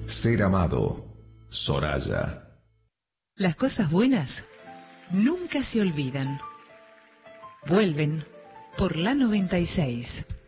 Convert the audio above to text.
Ser amado. Soraya. Las cosas buenas nunca se olvidan. Vuelven por la 96.